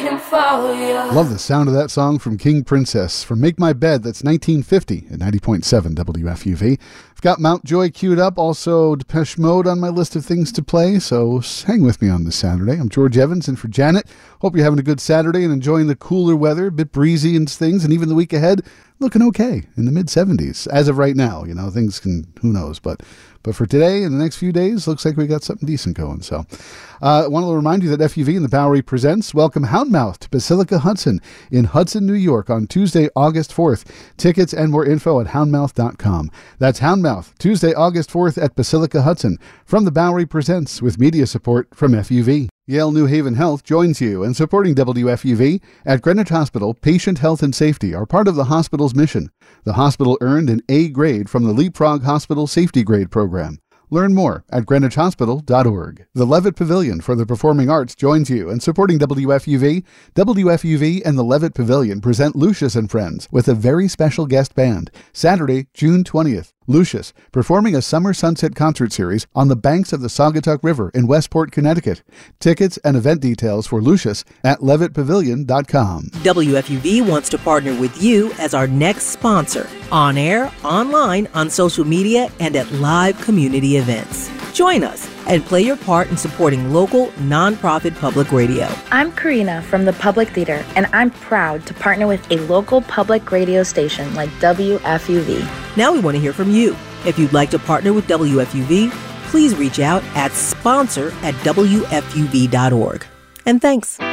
waiting for you. Love the sound of that song from King Princess from Make My Bed. That's 1950 at 90.7 WFUV. I've got Mountjoy queued up, also Depeche Mode on my list of things to play, so hang with me on this Saturday. I'm George Evans, and for Janet, hope you're having a good Saturday and enjoying the cooler weather, a bit breezy and things, and even the week ahead looking okay in the mid-70s. As of right now, things can, who knows, but for today and the next few days, looks like we got something decent going. So I want to remind you that FUV and the Bowery Presents welcome Houndmouth to Basilica Hudson in Hudson, New York on Tuesday, August 4th. Tickets and more info at houndmouth.com. That's Houndmouth, Tuesday, August 4th at Basilica Hudson from the Bowery Presents with media support from FUV. Yale New Haven Health joins you in supporting WFUV. At Greenwich Hospital, patient health and safety are part of the hospital's mission. The hospital earned an A grade from the Leapfrog Hospital Safety Grade Program. Learn more at greenwichhospital.org. The Levitt Pavilion for the Performing Arts joins you in supporting WFUV. WFUV and the Levitt Pavilion present Lucius and Friends with a very special guest band, Saturday, June 20th. Lucius, performing a summer sunset concert series on the banks of the Saugatuck River in Westport, Connecticut. Tickets and event details for Lucius at levittpavilion.com. WFUV wants to partner with you as our next sponsor, on air, online, on social media, and at live community events. Join us and play your part in supporting local, nonprofit public radio. I'm Karina from the Public Theater, and I'm proud to partner with a local public radio station like WFUV. Now we want to hear from you. If you'd like to partner with WFUV, please reach out at sponsor@wfuv.org. And thanks.